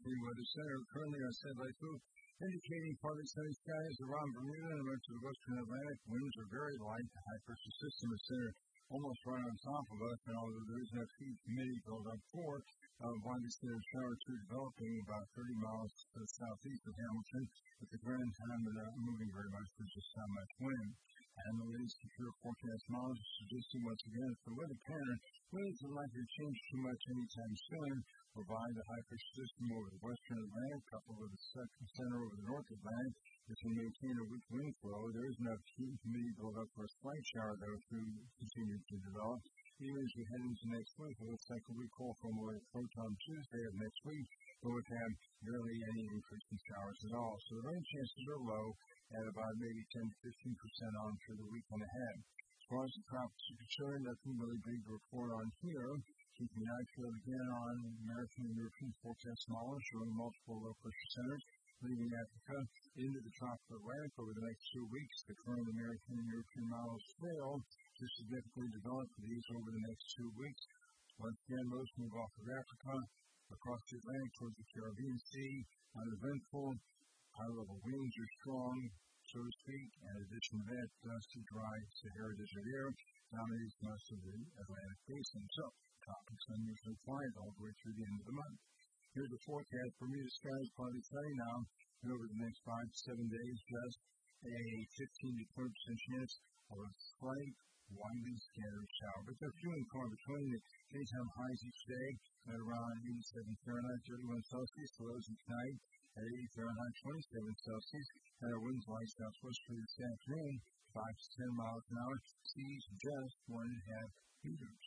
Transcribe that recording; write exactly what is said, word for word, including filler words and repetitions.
City Weather Center. Currently on satellite view, indicating partly sunny skies around Bermuda and much of the western Atlantic. Winds are very light. The high pressure system is centered almost right on top of us, and although there is no heat humidity built up for, uh, widely scattered shower two developing about thirty miles to the southeast of Hamilton, with the grand time without moving very much for just how much wind. And the latest secure forecast models suggesting once again that the weather pattern really isn't likely to change too much anytime soon, provide the high pressure system over the western Atlantic, coupled with the second center over the north Atlantic, which will maintain a weak wind flow. There is enough heat humidity build up for a slight shower, though, to continue to develop. Even as we head into next week, it looks like a weak cold front will approach on Tuesday of next week, but we have barely any increase in showers at all. So the rain chances are low at about maybe ten to fifteen percent on through the weekend ahead. As far as the tropics are concerned, nothing really big to report on here. Keeping the eye field again on American and European forecast models showing multiple low pressure centers leaving Africa into the tropical Atlantic over the next two weeks. The current American and European models fail to significantly develop these over the next two weeks. Once again, most move off of Africa across the Atlantic towards the Caribbean Sea. Uneventful, high-level winds are strong, so to speak. In addition to that, dusty, dry Sahara Desert air dominates most of the Atlantic basin. So, tropics unusually quiet all the way through the end of the month. Here's the forecast. Bermuda skies partly sunny now, and over the next five to seven days, just a fifteen to twenty percent chance of a slight, widely scattered shower. But they're few and far between. The daytime highs each day at around eighty-seven Fahrenheit, thirty-one Celsius. The lows each night at eighty Fahrenheit, twenty-seven Celsius. And our winds light southwesterly this afternoon, five to ten miles an hour. Seas just one and a half meters.